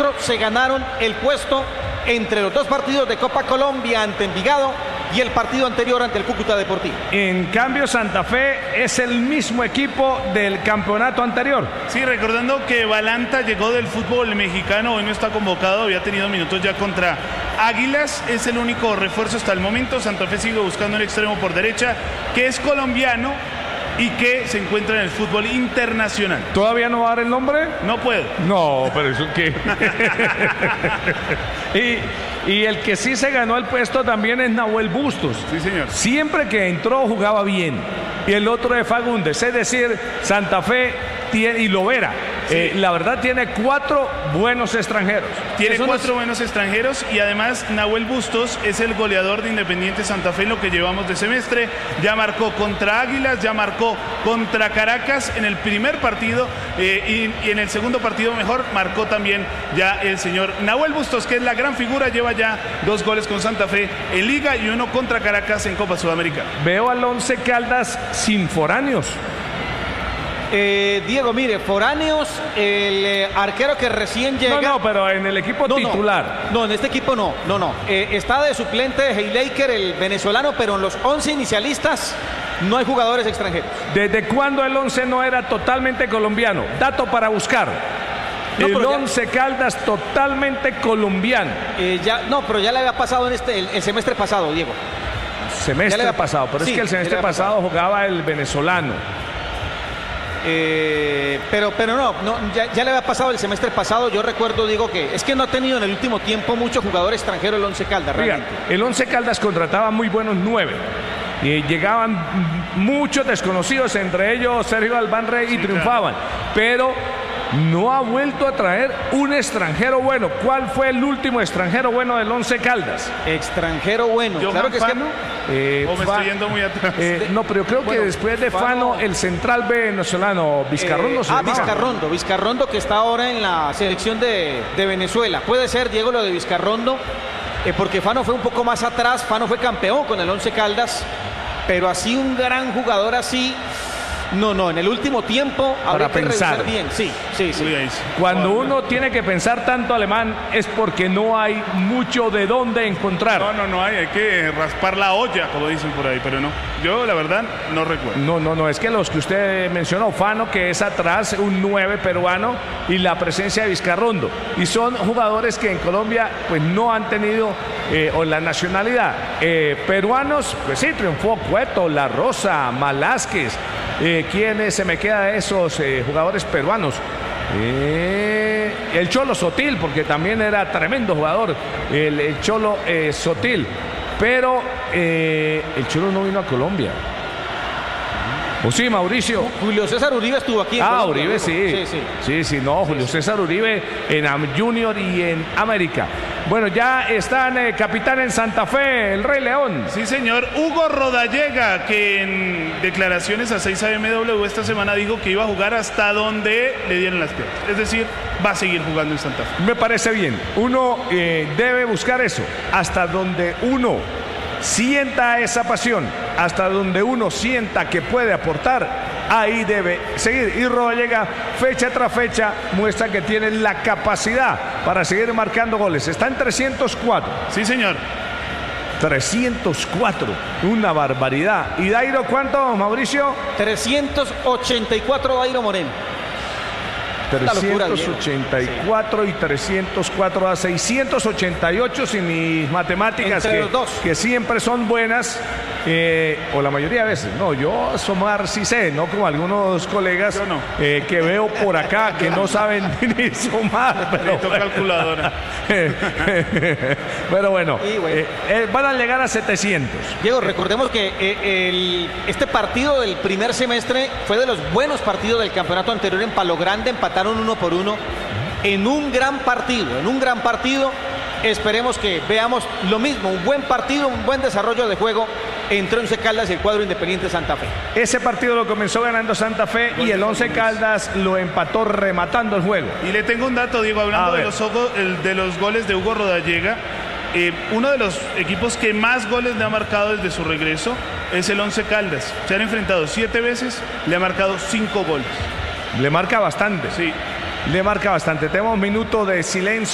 otro se ganaron el puesto entre los dos partidos de Copa Colombia ante Envigado y el partido anterior ante el Cúcuta Deportivo. En cambio, Santa Fe es el mismo equipo del campeonato anterior. Sí, recordando que Balanta llegó del fútbol mexicano, hoy no está convocado, había tenido minutos ya contra Águilas, es el único refuerzo hasta el momento. Santa Fe sigue buscando el extremo por derecha, que es colombiano y que se encuentra en el fútbol internacional. ¿Todavía no va a dar el nombre? No puedo. No, pero eso qué. Y el que sí se ganó el puesto también es Nahuel Bustos. Sí, señor. Siempre que entró jugaba bien. Y el otro es Fagundes, es decir, Santa Fe tiene, y Lovera. Sí. La verdad tiene 4 buenos extranjeros. Tiene 4 buenos extranjeros y además Nahuel Bustos es el goleador de Independiente Santa Fe en lo que llevamos de semestre. Ya marcó contra Águilas, ya marcó contra Caracas en el primer partido y en el segundo partido mejor marcó también ya el señor Nahuel Bustos, que es la gran figura, lleva ya 2 goles con Santa Fe en Liga y 1 contra Caracas en Copa Sudamericana. Veo al Once Caldas sin foráneos. Diego, mire, foráneos, el arquero que recién llega... No, pero en el equipo titular. No, en este equipo no. Está de suplente de Heileker, el venezolano, pero en los 11 inicialistas no hay jugadores extranjeros. ¿Desde cuándo el Once no era totalmente colombiano? Dato para buscar. El Once Caldas totalmente colombiano. Pero ya le había pasado en el semestre pasado, Diego. Semestre pasado, pero sí, es que el semestre pasado jugaba el venezolano. Pero ya le había pasado el semestre pasado. Yo recuerdo, digo, que es que no ha tenido en el último tiempo mucho jugador extranjero el Once Caldas. Realmente. El Once Caldas contrataba muy buenos 9 y llegaban muchos desconocidos, entre ellos Sergio Albán Rey, y triunfaban, pero no ha vuelto a traer un extranjero bueno. ¿Cuál fue el último extranjero bueno del Once Caldas? Extranjero bueno. Claro que Fano. ¿O me estoy yendo muy atrás? No, pero yo creo que después de Fano, el central venezolano Vizcarrondo. Vizcarrondo, que está ahora en la selección de Venezuela. Puede ser, Diego, lo de Vizcarrondo, porque Fano fue un poco más atrás. Fano fue campeón con el Once Caldas, pero así un gran jugador así... No, en el último tiempo habrá que revisar bien. Sí. Cuando uno tiene que pensar tanto alemán es porque no hay mucho de dónde encontrar. No hay que raspar la olla, como dicen por ahí, pero no. Yo, la verdad, no recuerdo. No, es que los que usted mencionó, Fano, que es atrás, un 9 peruano, y la presencia de Vizcarrondo. Y son jugadores que en Colombia, pues, no han tenido o la nacionalidad. Peruanos, pues sí, triunfó Cueto, La Rosa, Malásquez. ¿Quién se me queda de esos jugadores peruanos? El Cholo Sotil, porque también era tremendo jugador, el Cholo Sotil. Pero el Cholo no vino a Colombia. ¿O sí, Mauricio? Julio César Uribe estuvo aquí. Uribe sí. Sí, Julio César Uribe en Junior y en América. Bueno, ya están capitán en Santa Fe, el Rey León. Sí, señor. Hugo Rodallega, que en declaraciones a 6am esta semana dijo que iba a jugar hasta donde le dieran las piernas. Es decir, va a seguir jugando en Santa Fe. Me parece bien. Uno debe buscar eso, hasta donde uno sienta esa pasión, hasta donde uno sienta que puede aportar, ahí debe seguir. Y Rodallega, fecha tras fecha, muestra que tiene la capacidad para seguir marcando goles. Está en 304. Sí, señor. 304, una barbaridad. ¿Y Dairo cuánto, Mauricio? 384 Dairo Moreno. 384 y 304 a 688, sin mis matemáticas que siempre son buenas, o la mayoría de veces. No, yo sumar sí sé, no como algunos colegas que veo por acá que no saben ni sumar. Pero calculadora. Pero bueno, van a llegar a 700. Diego, recordemos que este partido del primer semestre fue de los buenos partidos del campeonato anterior en Palo Grande. Empataron 1-1 en un gran partido. Esperemos que veamos lo mismo, un buen partido, un buen desarrollo de juego entre Once Caldas y el cuadro Independiente Santa Fe. Ese partido lo comenzó ganando Santa Fe y el Once Caldas lo empató rematando el juego. Y le tengo un dato, Diego, hablando de los goles de Hugo Rodallega. Uno de los equipos que más goles le ha marcado desde su regreso es el Once Caldas. Se han enfrentado 7 veces, le ha marcado 5 goles. Le marca bastante. Sí. Le marca bastante. Tenemos un minuto de silencio.